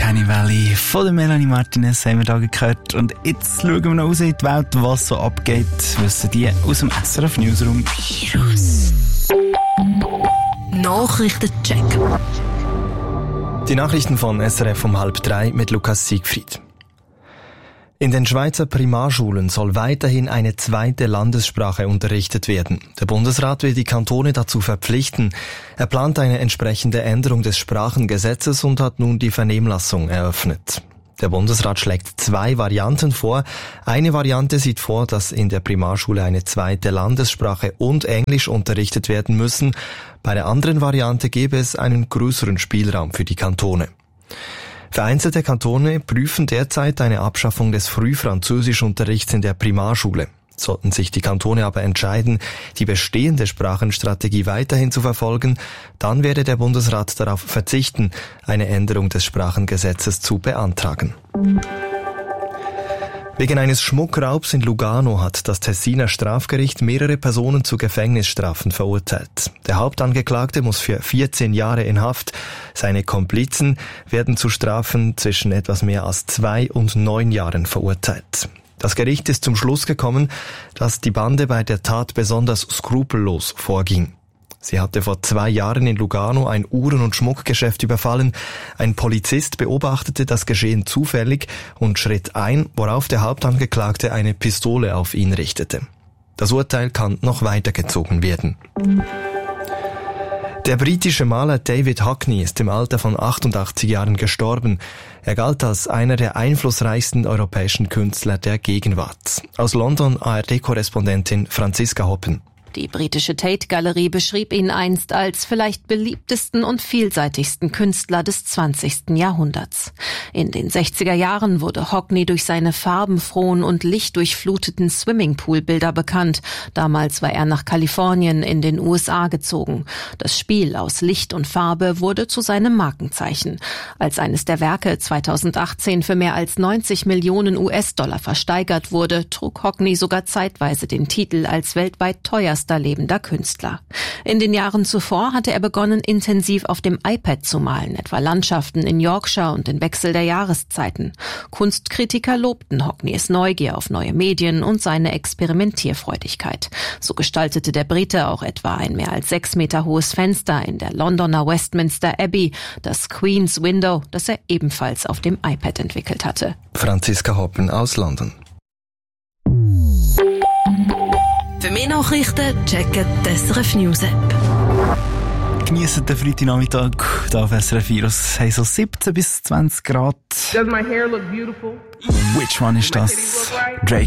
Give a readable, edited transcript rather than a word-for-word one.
Uncanny Valley von der Melanie Martinez haben wir da gehört. Und jetzt schauen wir noch raus in die Welt, was so abgeht. Wissen die aus dem SRF Newsroom. Virus. Nachrichtencheck. Die Nachrichten von SRF um 2:30 mit Lukas Siegfried. In den Schweizer Primarschulen soll weiterhin eine zweite Landessprache unterrichtet werden. Der Bundesrat will die Kantone dazu verpflichten. Er plant eine entsprechende Änderung des Sprachengesetzes und hat nun die Vernehmlassung eröffnet. Der Bundesrat schlägt 2 Varianten vor. Eine Variante sieht vor, dass in der Primarschule eine zweite Landessprache und Englisch unterrichtet werden müssen. Bei der anderen Variante gäbe es einen größeren Spielraum für die Kantone. Vereinzelte Kantone prüfen derzeit eine Abschaffung des Frühfranzösischunterrichts in der Primarschule. Sollten sich die Kantone aber entscheiden, die bestehende Sprachenstrategie weiterhin zu verfolgen, dann werde der Bundesrat darauf verzichten, eine Änderung des Sprachengesetzes zu beantragen. Wegen eines Schmuckraubs in Lugano hat das Tessiner Strafgericht mehrere Personen zu Gefängnisstrafen verurteilt. Der Hauptangeklagte muss für 14 Jahre in Haft. Seine Komplizen werden zu Strafen zwischen etwas mehr als 2 und 9 Jahren verurteilt. Das Gericht ist zum Schluss gekommen, dass die Bande bei der Tat besonders skrupellos vorging. Sie hatte vor 2 Jahren in Lugano ein Uhren- und Schmuckgeschäft überfallen. Ein Polizist beobachtete das Geschehen zufällig und schritt ein, worauf der Hauptangeklagte eine Pistole auf ihn richtete. Das Urteil kann noch weitergezogen werden. Der britische Maler David Hockney ist im Alter von 88 Jahren gestorben. Er galt als einer der einflussreichsten europäischen Künstler der Gegenwart. Aus London ARD-Korrespondentin Franziska Hoppen. Die britische Tate-Galerie beschrieb ihn einst als vielleicht beliebtesten und vielseitigsten Künstler des 20. Jahrhunderts. In den 60er Jahren wurde Hockney durch seine farbenfrohen und lichtdurchfluteten Swimmingpool-Bilder bekannt. Damals war er nach Kalifornien in den USA gezogen. Das Spiel aus Licht und Farbe wurde zu seinem Markenzeichen. Als eines der Werke 2018 für mehr als 90 Millionen US-Dollar versteigert wurde, trug Hockney sogar zeitweise den Titel als weltweit teuerster lebender Künstler. In den Jahren zuvor hatte er begonnen, intensiv auf dem iPad zu malen, etwa Landschaften in Yorkshire und den Wechsel der Jahreszeiten. Kunstkritiker lobten Hockneys Neugier auf neue Medien und seine Experimentierfreudigkeit. So gestaltete der Brite auch etwa ein mehr als 6 Meter hohes Fenster in der Londoner Westminster Abbey, das Queen's Window, das er ebenfalls auf dem iPad entwickelt hatte. Franziska Hoppen aus London. Für mehr Nachrichten checken die SRF News App. Geniessen den Freitagnachmittag hier auf SRF Virus. Haben so 17 bis 20 Grad. Does my hair look beautiful? Which one ist das? Drake.